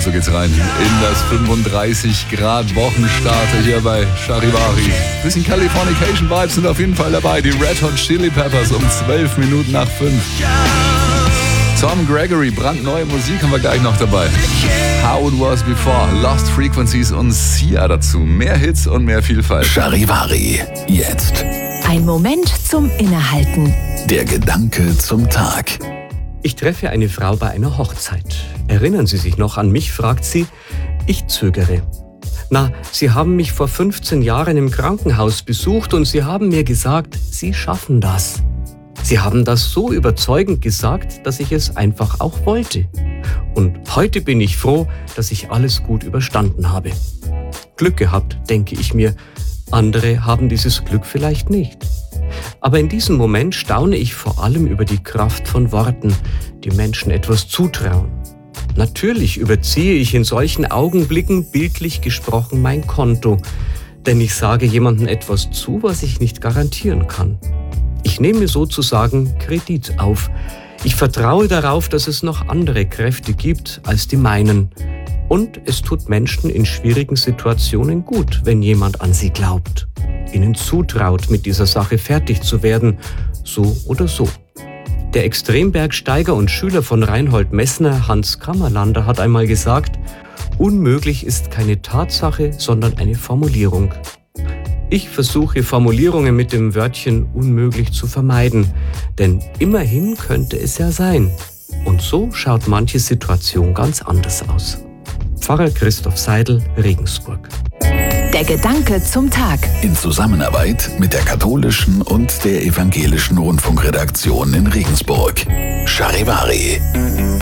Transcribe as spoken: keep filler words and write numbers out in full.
so geht's rein in das fünfunddreißig Grad Wochenstarter hier bei Charivari. Bisschen Californication Vibes sind auf jeden Fall dabei. Die Red Hot Chili Peppers um zwölf Minuten nach fünf. Tom Gregory, brandneue Musik haben wir gleich noch dabei. How It Was Before, Lost Frequencies und Sia dazu. Mehr Hits und mehr Vielfalt. Charivari, jetzt. Ein Moment zum Innehalten. Der Gedanke zum Tag. Ich treffe eine Frau bei einer Hochzeit. Erinnern Sie sich noch an mich, fragt sie. Ich zögere. Na, Sie haben mich vor fünfzehn Jahren im Krankenhaus besucht und Sie haben mir gesagt, Sie schaffen das. Sie haben das so überzeugend gesagt, dass ich es einfach auch wollte. Und heute bin ich froh, dass ich alles gut überstanden habe. Glück gehabt, denke ich mir. Andere haben dieses Glück vielleicht nicht. Aber in diesem Moment staune ich vor allem über die Kraft von Worten, die Menschen etwas zutrauen. Natürlich überziehe ich in solchen Augenblicken bildlich gesprochen mein Konto, denn ich sage jemandem etwas zu, was ich nicht garantieren kann. Ich nehme sozusagen Kredit auf. Ich vertraue darauf, dass es noch andere Kräfte gibt als die meinen. Und es tut Menschen in schwierigen Situationen gut, wenn jemand an sie glaubt, ihnen zutraut, mit dieser Sache fertig zu werden, so oder so. Der Extrembergsteiger und Schüler von Reinhold Messner, Hans Kammerlander, hat einmal gesagt, unmöglich ist keine Tatsache, sondern eine Formulierung. Ich versuche Formulierungen mit dem Wörtchen unmöglich zu vermeiden, denn immerhin könnte es ja sein. Und so schaut manche Situation ganz anders aus. Pfarrer Christoph Seidel, Regensburg. Der Gedanke zum Tag. In Zusammenarbeit mit der katholischen und der evangelischen Rundfunkredaktion in Regensburg. Charivari.